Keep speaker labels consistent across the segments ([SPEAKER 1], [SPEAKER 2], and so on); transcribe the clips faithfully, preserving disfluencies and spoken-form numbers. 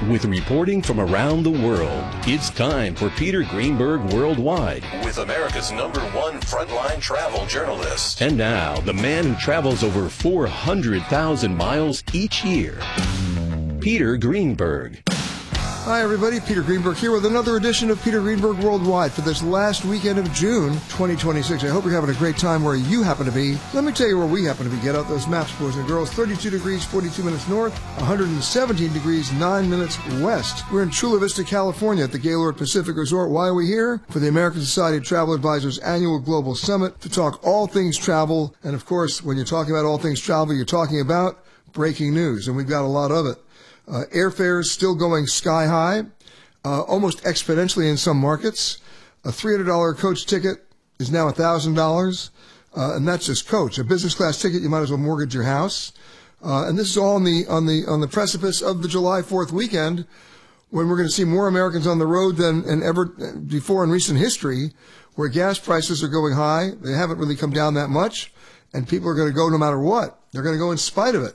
[SPEAKER 1] With reporting from around the world, it's time for Peter Greenberg Worldwide.
[SPEAKER 2] With America's number one frontline travel journalist.
[SPEAKER 1] And now, the man who travels over four hundred thousand miles each year, Peter Greenberg.
[SPEAKER 3] Hi, everybody. Peter Greenberg here with another edition of Peter Greenberg Worldwide for this last weekend of June twenty twenty-six. I hope you're having a great time where you happen to be. Let me tell you where we happen to be. Get out those maps, boys and girls. thirty-two degrees, forty-two minutes north, one hundred seventeen degrees, nine minutes west. We're in Chula Vista, California at the Gaylord Pacific Resort. Why are we here? For the American Society of Travel Advisors Annual Global Summit to talk all things travel. And, of course, when you're talking about all things travel, you're talking about breaking news, and we've got a lot of it. Uh, airfares still going sky high, uh, almost exponentially in some markets. A three hundred dollars coach ticket is now one thousand dollars, uh, and that's just coach. A business class ticket, you might as well mortgage your house. Uh, and this is all on the on the on the precipice of the July fourth weekend, when we're going to see more Americans on the road than and ever before in recent history, where gas prices are going high. They haven't really come down that much, and people are going to go no matter what. They're going to go in spite of it.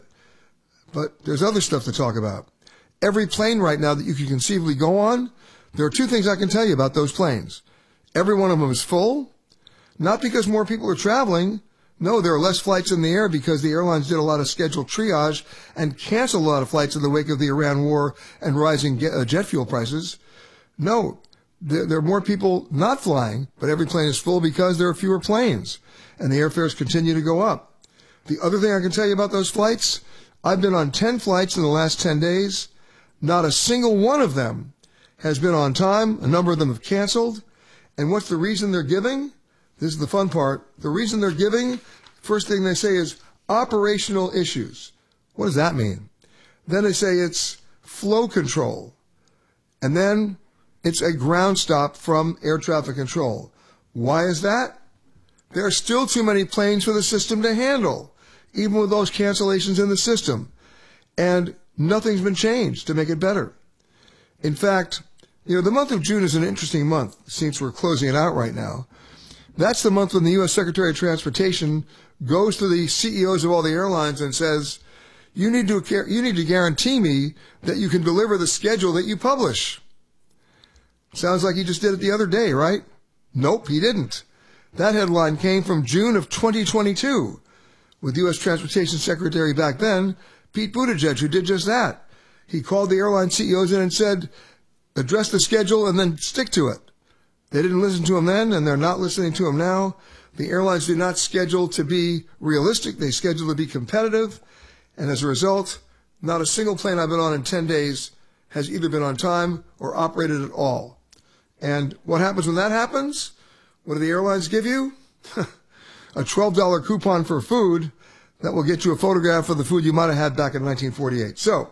[SPEAKER 3] But there's other stuff to talk about. Every plane right now that you can conceivably go on, there are two things I can tell you about those planes. Every one of them is full, not because more people are traveling. No, there are less flights in the air because the airlines did a lot of scheduled triage and canceled a lot of flights in the wake of the Iran war and rising jet fuel prices. No, there, there are more people not flying, but every plane is full because there are fewer planes, and the airfares continue to go up. The other thing I can tell you about those flights, I've been on ten flights in the last ten days. Not a single one of them has been on time. A number of them have canceled. And what's the reason they're giving? This is the fun part. The reason they're giving, first thing they say is operational issues. What does that mean? Then they say it's flow control. And then it's a ground stop from air traffic control. Why is that? There are still too many planes for the system to handle, even with those cancellations in the system. And nothing's been changed to make it better. In fact, you know, the month of June is an interesting month, since we're closing it out right now. That's the month when the U S Secretary of Transportation goes to the C E Os of all the airlines and says, you need to, you need to guarantee me that you can deliver the schedule that you publish. Sounds like he just did it the other day, right? Nope, he didn't. That headline came from June of twenty twenty-two. With U S Transportation Secretary back then, Pete Buttigieg, who did just that. He called the airline C E Os in and said, address the schedule and then stick to it. They didn't listen to him then, and they're not listening to him now. The airlines do not schedule to be realistic. They schedule to be competitive. And as a result, not a single plane I've been on in ten days has either been on time or operated at all. And what happens when that happens? What do the airlines give you? A twelve dollars coupon for food that will get you a photograph of the food you might have had back in nineteen forty-eight. So,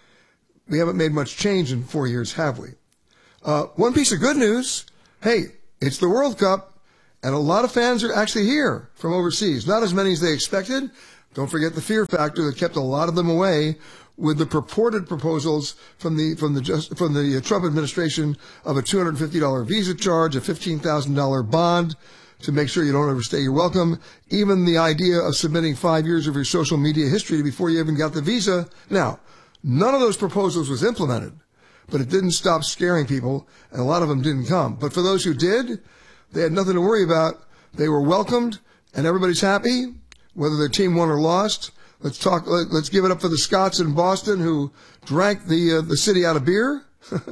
[SPEAKER 3] we haven't made much change in four years, have we? Uh, one piece of good news, hey, it's the World Cup, and a lot of fans are actually here from overseas. Not as many as they expected. Don't forget the fear factor that kept a lot of them away with the purported proposals from the from the just, from the Trump administration of a two hundred fifty dollars visa charge, a fifteen thousand dollars bond, to make sure you don't overstay your welcome. Even the idea of submitting five years of your social media history before you even got the visa. Now, none of those proposals was implemented, but it didn't stop scaring people, and a lot of them didn't come. But for those who did, they had nothing to worry about. They were welcomed, and everybody's happy, whether their team won or lost. Let's talk. Let's give it up for the Scots in Boston who drank the uh, the city out of beer.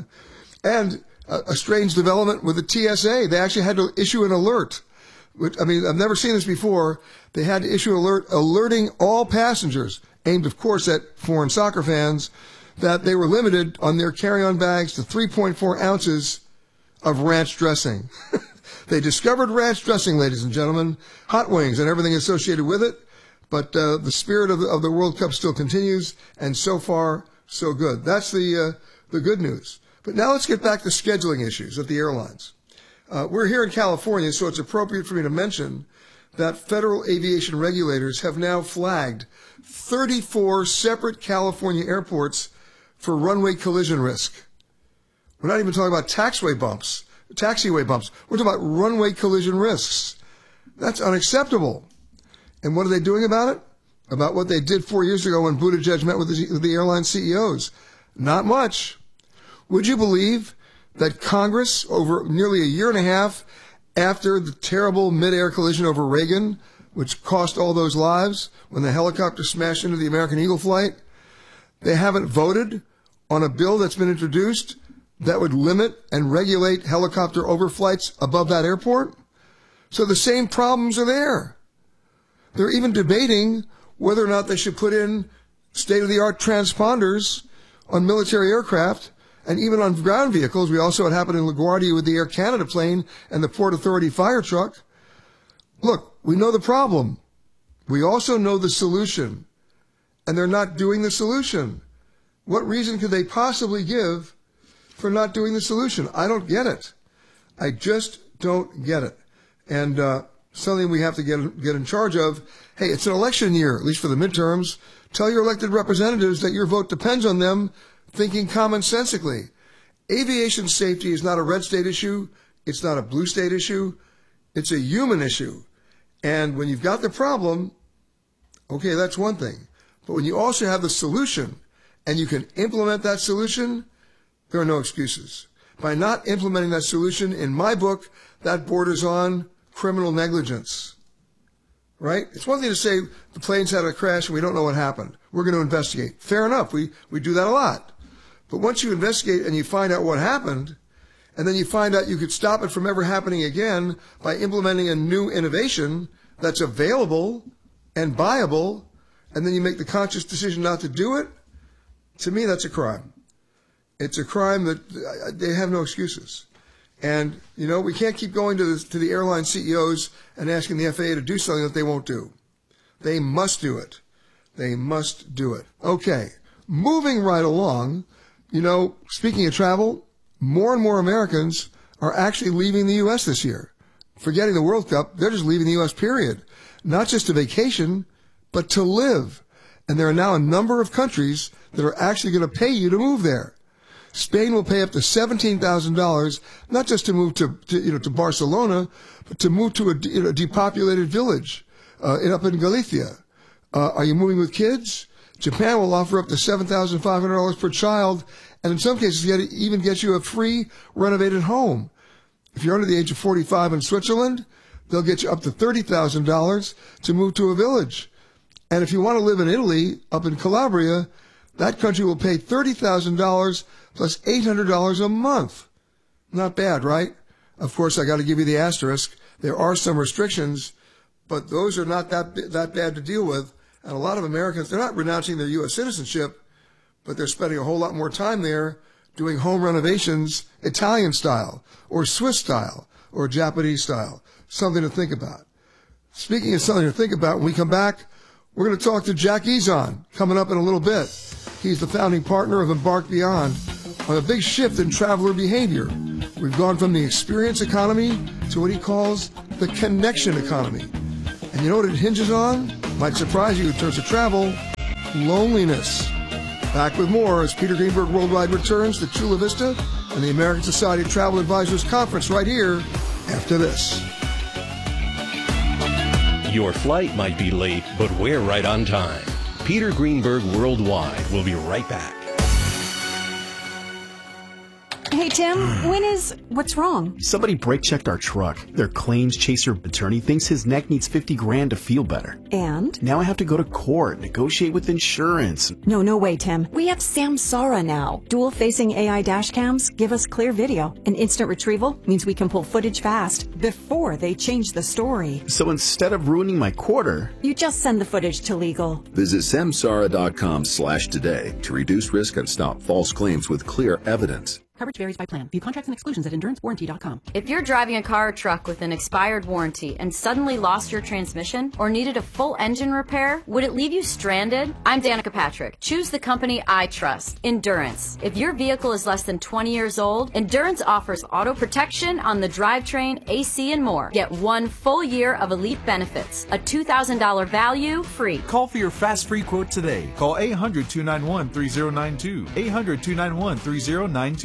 [SPEAKER 3] And a, a strange development with the T S A. They actually had to issue an alert. Which, I mean, I've never seen this before. They had to issue an alert alerting all passengers, aimed, of course, at foreign soccer fans, that they were limited on their carry-on bags to three point four ounces of ranch dressing. They discovered ranch dressing, ladies and gentlemen, hot wings and everything associated with it. But uh, the spirit of the, of the World Cup still continues, and so far, so good. That's the uh, the good news. But now let's get back to scheduling issues at the airlines. Uh, we're here in California, so it's appropriate for me to mention that federal aviation regulators have now flagged thirty-four separate California airports for runway collision risk. We're not even talking about taxiway bumps, taxiway bumps. We're talking about runway collision risks. That's unacceptable. And what are they doing about it? About what they did four years ago when Buttigieg met with the, with the airline C E Os. Not much. Would you believe that Congress, over nearly a year and a half after the terrible mid-air collision over Reagan, which cost all those lives when the helicopter smashed into the American Eagle flight, they haven't voted on a bill that's been introduced that would limit and regulate helicopter overflights above that airport? So the same problems are there. They're even debating whether or not they should put in state-of-the-art transponders on military aircraft and even on ground vehicles. We also had happened in LaGuardia with the Air Canada plane and the Port Authority fire truck. Look, we know the problem. We also know the solution. And they're not doing the solution. What reason could they possibly give for not doing the solution? I don't get it. I just don't get it. And uh, something we have to get get in charge of. Hey, it's an election year, at least for the midterms. Tell your elected representatives that your vote depends on them thinking commonsensically. Aviation safety is not a red state issue. It's not a blue state issue. It's a human issue. And when you've got the problem, okay, that's one thing. But when you also have the solution and you can implement that solution, there are no excuses. By not implementing that solution, in my book, that borders on criminal negligence. Right? It's one thing to say the planes had a crash and we don't know what happened. We're going to investigate. Fair enough. We, we do that a lot. But once you investigate and you find out what happened, and then you find out you could stop it from ever happening again by implementing a new innovation that's available and viable, and then you make the conscious decision not to do it, to me, that's a crime. It's a crime that they have no excuses. And, you know, we can't keep going to the, to the airline C E Os and asking the F A A to do something that they won't do. They must do it. They must do it. Okay, moving right along, you know, speaking of travel, more and more Americans are actually leaving the U S this year. Forgetting the World Cup, they're just leaving the U S, period. Not just to vacation, but to live. And there are now a number of countries that are actually going to pay you to move there. Spain will pay up to seventeen thousand dollars, not just to move to, to, you know, to Barcelona, but to move to a, you know, depopulated village uh, up in Galicia. Uh, are you moving with kids? Japan will offer up to seven thousand five hundred dollars per child, and in some cases get, even get you a free renovated home. If you're under the age of forty-five in Switzerland, they'll get you up to thirty thousand dollars to move to a village. And if you want to live in Italy, up in Calabria, that country will pay thirty thousand dollars plus eight hundred dollars a month. Not bad, right? Of course, I got to give you the asterisk. There are some restrictions, but those are not that that bad to deal with. And a lot of Americans, they're not renouncing their U S citizenship, but they're spending a whole lot more time there doing home renovations Italian style or Swiss style or Japanese style. Something to think about. Speaking of something to think about, when we come back, we're going to talk to Jack Ezon coming up in a little bit. He's the founding partner of Embark Beyond on a big shift in traveler behavior. We've gone from the experience economy to what he calls the connection economy. And you know what it hinges on? Might surprise you in terms of travel, loneliness. Back with more as Peter Greenberg Worldwide returns to Chula Vista and the American Society of Travel Advisors Conference right here after this.
[SPEAKER 1] Your flight might be late, but we're right on time. Peter Greenberg Worldwide will be right back.
[SPEAKER 4] Hey, Tim, when is... What's wrong?
[SPEAKER 5] Somebody brake-checked our truck. Their claims chaser attorney thinks his neck needs fifty grand to feel better.
[SPEAKER 4] And?
[SPEAKER 5] Now I have to go to court, negotiate with insurance.
[SPEAKER 4] No, no way, Tim. We have Samsara now. Dual-facing A I dash cams give us clear video. And instant retrieval means we can pull footage fast before they change the story.
[SPEAKER 5] So instead of ruining my quarter...
[SPEAKER 4] You just send the footage to legal.
[SPEAKER 6] Visit samsara.com slash today to reduce risk and stop false claims with clear evidence.
[SPEAKER 7] Coverage varies by plan. View contracts and exclusions at endurance warranty dot com.
[SPEAKER 8] If you're driving a car or truck with an expired warranty and suddenly lost your transmission or needed a full engine repair, would it leave you stranded? I'm Danica Patrick. Choose the company I trust, Endurance. If your vehicle is less than twenty years old, Endurance offers auto protection on the drivetrain, A C, and more. Get one full year of elite benefits, a two thousand dollars value free.
[SPEAKER 9] Call for your fast free quote today. Call eight hundred, two nine one, three zero nine two. eight hundred, two nine one, three zero nine two.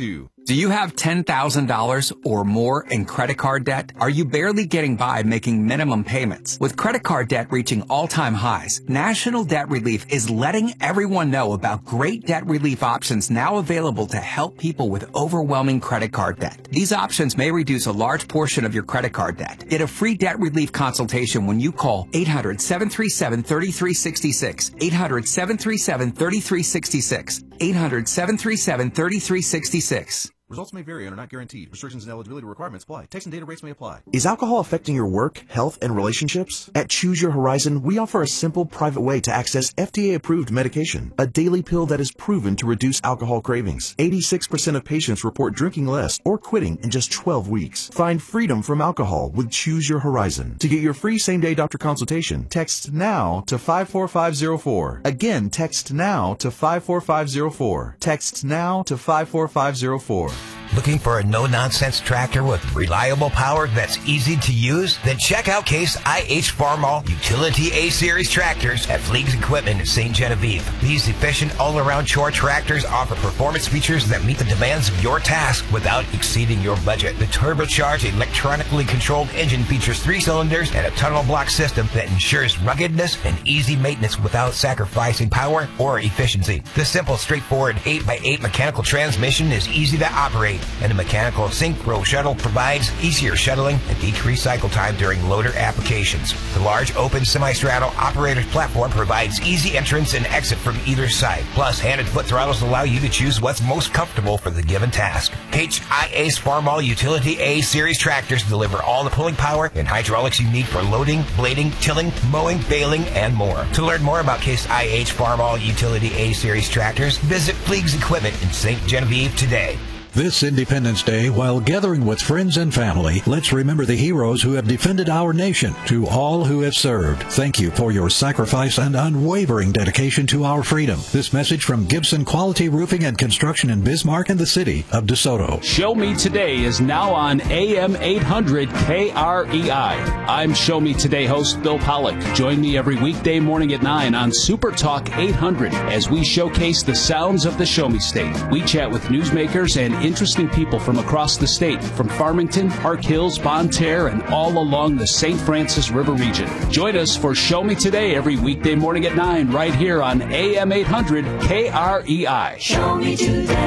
[SPEAKER 9] Do you have ten thousand dollars or more in credit card debt? Are you barely getting by making minimum payments? With credit card debt reaching all-time highs, National Debt Relief is letting everyone know about great debt relief options now available to help people with overwhelming credit card debt. These options may reduce a large portion of your credit card debt. Get a free debt relief consultation when you call eight hundred, seven three seven, three three six six, eight hundred, seven three seven, three three six six, eight hundred, seven three seven, three three six six.
[SPEAKER 10] Results may vary and are not guaranteed. Restrictions and eligibility requirements apply. Text and data rates may apply.
[SPEAKER 11] Is alcohol affecting your work, health, and relationships? At Choose Your Horizon, we offer a simple, private way to access F D A-approved medication, a daily pill that is proven to reduce alcohol cravings. eighty-six percent of patients report drinking less or quitting in just twelve weeks. Find freedom from alcohol with Choose Your Horizon. To get your free same-day doctor consultation, text NOW to five four five zero four. Again, text NOW to five four five zero four. Text NOW to five four five zero four.
[SPEAKER 12] Looking for a no-nonsense tractor with reliable power that's easy to use? Then check out Case I H Farmall Utility A-Series tractors at Fleegs Equipment in Saint Genevieve. These efficient all-around chore tractors offer performance features that meet the demands of your task without exceeding your budget. The turbocharged, electronically controlled engine features three cylinders and a tunnel block system that ensures ruggedness and easy maintenance without sacrificing power or efficiency. The simple, straightforward eight by eight mechanical transmission is easy to operate, and a mechanical synchro shuttle provides easier shuttling and decreased cycle time during loader applications. The large open semi-straddle operator's platform provides easy entrance and exit from either side. Plus, hand and foot throttles allow you to choose what's most comfortable for the given task. H I Ace Farmall Utility A-Series tractors deliver all the pulling power and hydraulics you need for loading, blading, tilling, mowing, baling, and more. To learn more about Case I H Farmall Utility A-Series tractors, visit Fleegs Equipment in Saint Genevieve today.
[SPEAKER 13] This Independence Day, while gathering with friends and family, let's remember the heroes who have defended our nation. To all who have served, thank you for your sacrifice and unwavering dedication to our freedom. This message from Gibson Quality Roofing and Construction in Bismarck and the city of DeSoto.
[SPEAKER 14] Show Me Today is now on A M eight hundred K R E I. I'm Show Me Today host Bill Pollock. Join me every weekday morning at nine on Super Talk eight hundred as we showcase the sounds of the Show Me State. We chat with newsmakers and interesting people from across the state, from Farmington, Park Hills, Bonne Terre, and all along the Saint Francis River region. Join us for Show Me Today every weekday morning at nine right here on A M eight hundred K R E I.
[SPEAKER 15] Show Me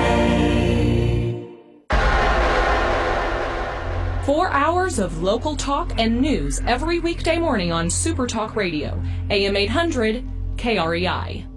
[SPEAKER 15] Today. Four hours of local talk and news every weekday morning on Super Talk Radio, A M eight hundred K R E I.